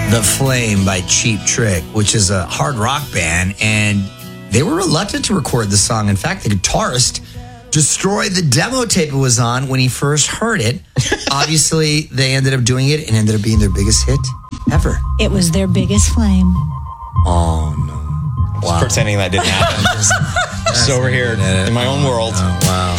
The Flame by Cheap Trick, which is a hard rock band, and they were reluctant to record the song. In fact, the guitarist destroyed the demo tape it was on when he first heard it. Obviously, they ended up doing it and ended up being their biggest hit ever. It was their biggest flame. Oh, no. Wow. Pretending that didn't happen. Just over here in my own world. Oh, wow.